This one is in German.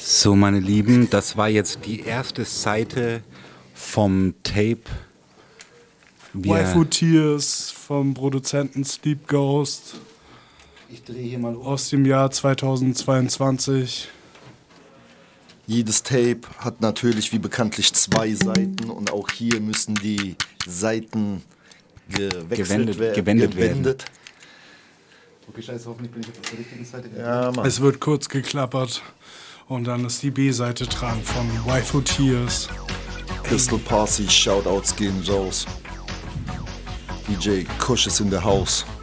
So, meine Lieben, das war jetzt die erste Seite vom Tape. Waifu Tears vom Produzenten Sleep Ghost. Ich drehe hier mal um. Aus dem Jahr 2022. Jedes Tape hat natürlich wie bekanntlich 2 Seiten und auch hier müssen die Seiten gewendet werden. Okay, scheiße, hoffentlich bin ich auf der richtigen Seite. Ja, Mann. Es wird kurz geklappert und dann ist die B-Seite dran von Waifu Tears. Pistol Posse, Shoutouts gehen raus. DJ Kush ist in der House.